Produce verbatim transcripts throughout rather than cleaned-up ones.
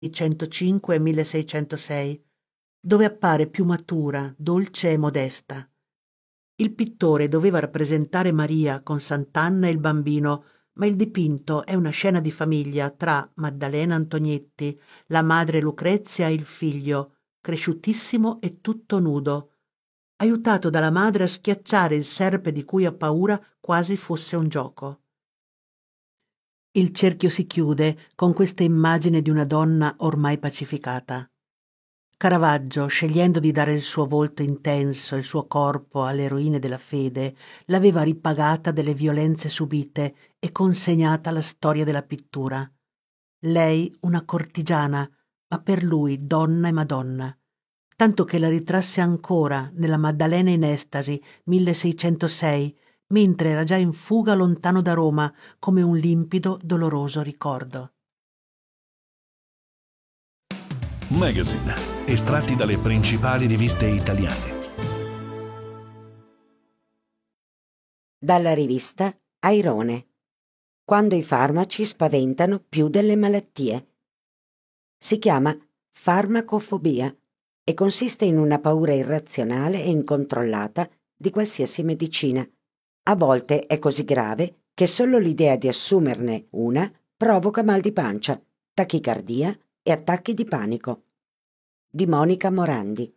millecinquecento e milleseicentosei, dove appare più matura, dolce e modesta. Il pittore doveva rappresentare Maria con Sant'Anna e il bambino, ma il dipinto è una scena di famiglia tra Maddalena Antognetti, la madre Lucrezia e il figlio, cresciutissimo e tutto nudo, aiutato dalla madre a schiacciare il serpe di cui ha paura quasi fosse un gioco. Il cerchio si chiude con questa immagine di una donna ormai pacificata. Caravaggio, scegliendo di dare il suo volto intenso e il suo corpo alle eroine della fede, l'aveva ripagata delle violenze subite e consegnata alla storia della pittura. Lei una cortigiana, ma per lui donna e Madonna, tanto che la ritrasse ancora nella Maddalena in estasi, milleseicentosei, mentre era già in fuga lontano da Roma, come un limpido, doloroso ricordo. Magazine, estratti dalle principali riviste italiane. Dalla rivista Airone. Quando i farmaci spaventano più delle malattie. Si chiama farmacofobia e consiste in una paura irrazionale e incontrollata di qualsiasi medicina. A volte è così grave che solo l'idea di assumerne una provoca mal di pancia, tachicardia e attacchi di panico. Di Monica Morandi.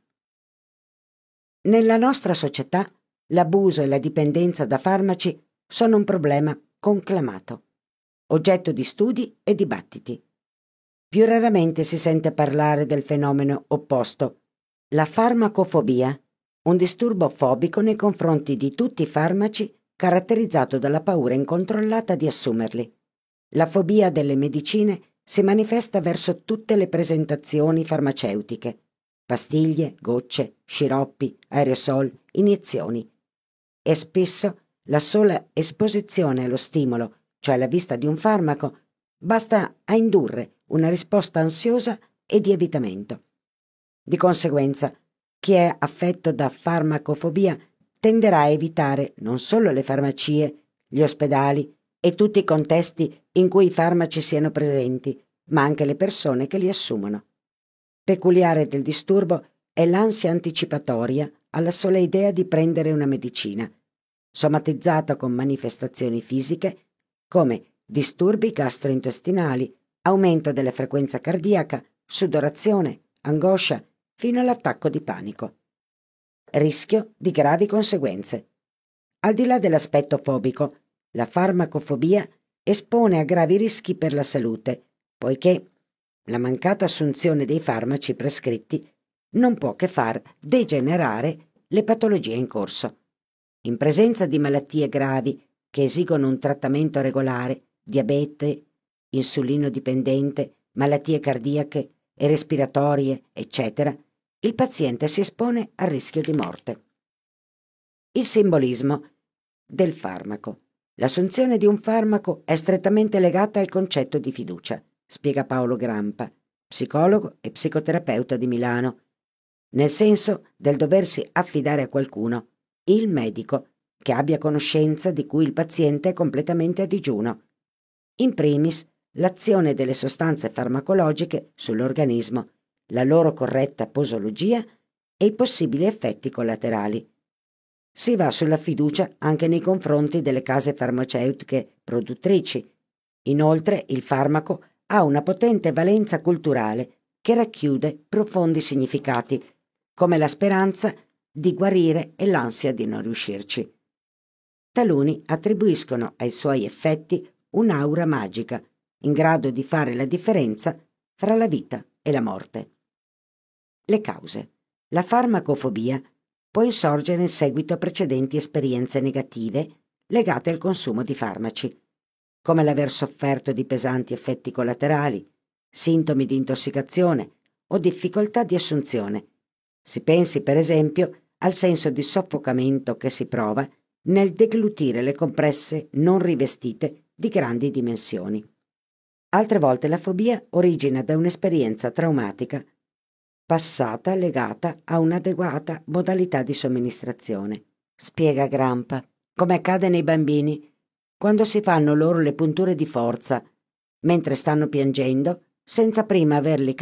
Nella nostra società l'abuso e la dipendenza da farmaci sono un problema conclamato, oggetto di studi e dibattiti. Più raramente si sente parlare del fenomeno opposto, la farmacofobia, un disturbo fobico nei confronti di tutti i farmaci caratterizzato dalla paura incontrollata di assumerli. La fobia delle medicine si manifesta verso tutte le presentazioni farmaceutiche, pastiglie, gocce, sciroppi, aerosol, iniezioni. E spesso la sola esposizione allo stimolo, cioè la vista di un farmaco, basta a indurre una risposta ansiosa e di evitamento. Di conseguenza, chi è affetto da farmacofobia tenderà a evitare non solo le farmacie, gli ospedali e tutti i contesti in cui i farmaci siano presenti, ma anche le persone che li assumono. Peculiare del disturbo è l'ansia anticipatoria alla sola idea di prendere una medicina, somatizzata con manifestazioni fisiche come disturbi gastrointestinali, aumento della frequenza cardiaca, sudorazione, angoscia, fino all'attacco di panico. Rischio di gravi conseguenze. Al di là dell'aspetto fobico, la farmacofobia espone a gravi rischi per la salute, poiché la mancata assunzione dei farmaci prescritti non può che far degenerare le patologie in corso. In presenza di malattie gravi che esigono un trattamento regolare, diabete, insulino dipendente, malattie cardiache e respiratorie, eccetera, il paziente si espone al rischio di morte. Il simbolismo del farmaco. L'assunzione di un farmaco è strettamente legata al concetto di fiducia, spiega Paolo Grampa, psicologo e psicoterapeuta di Milano, nel senso del doversi affidare a qualcuno, il medico, che abbia conoscenza di cui il paziente è completamente a digiuno. In primis, l'azione delle sostanze farmacologiche sull'organismo, la loro corretta posologia e i possibili effetti collaterali. Si va sulla fiducia anche nei confronti delle case farmaceutiche produttrici. Inoltre, il farmaco ha una potente valenza culturale che racchiude profondi significati, come la speranza di guarire e l'ansia di non riuscirci. Taluni attribuiscono ai suoi effetti un'aura magica, in grado di fare la differenza fra la vita e la morte. Le cause. La farmacofobia può insorgere in seguito a precedenti esperienze negative legate al consumo di farmaci, come l'aver sofferto di pesanti effetti collaterali, sintomi di intossicazione o difficoltà di assunzione. Si pensi, per esempio, al senso di soffocamento che si prova nel deglutire le compresse non rivestite di grandi dimensioni. Altre volte la fobia origina da un'esperienza traumatica passata legata a un'adeguata modalità di somministrazione. Spiega Grampa, come accade nei bambini, quando si fanno loro le punture di forza, mentre stanno piangendo senza prima averli